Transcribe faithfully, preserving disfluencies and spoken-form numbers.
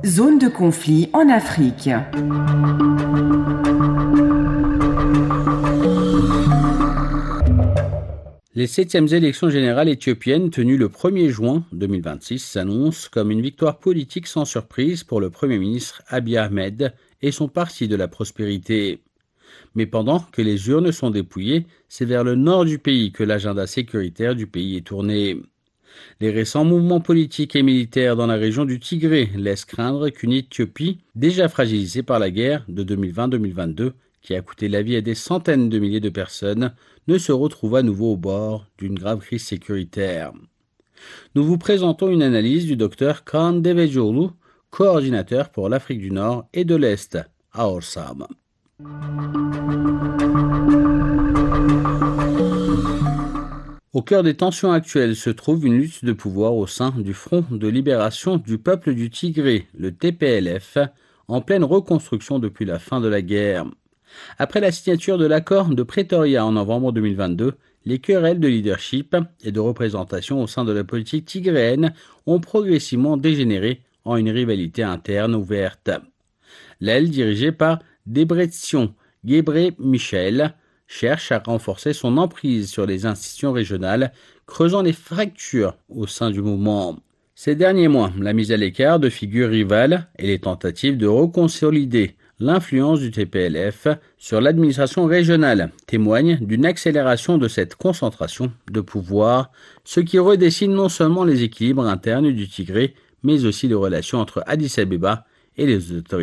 Zone de conflit en Afrique. Les septièmes élections générales éthiopiennes tenues le premier juin deux mille vingt-six s'annoncent comme une victoire politique sans surprise pour le Premier ministre Abiy Ahmed et son parti de la prospérité. Mais pendant que les urnes sont dépouillées, c'est vers le nord du pays que l'agenda sécuritaire du pays est tourné. Les récents mouvements politiques et militaires dans la région du Tigré laissent craindre qu'une Éthiopie, déjà fragilisée par la guerre de deux mille vingt deux mille vingt-deux, qui a coûté la vie à des centaines de milliers de personnes, ne se retrouve à nouveau au bord d'une grave crise sécuritaire. Nous vous présentons une analyse du docteur Kaan Devecioğlu, coordinateur pour l'Afrique du Nord et de l'Est, à Orsam. Au cœur des tensions actuelles se trouve une lutte de pouvoir au sein du Front de libération du peuple du Tigré, le T P L F, en pleine reconstruction depuis la fin de la guerre. Après la signature de l'accord de Pretoria en novembre deux mille vingt-deux, les querelles de leadership et de représentation au sein de la politique tigréenne ont progressivement dégénéré en une rivalité interne ouverte. L'aile dirigée par Debretsion Gebremichael cherche à renforcer son emprise sur les institutions régionales, creusant les fractures au sein du mouvement. Ces derniers mois, la mise à l'écart de figures rivales et les tentatives de reconsolider l'influence du T P L F sur l'administration régionale témoignent d'une accélération de cette concentration de pouvoir, ce qui redessine non seulement les équilibres internes du Tigré, mais aussi les relations entre Addis Abeba et les autorités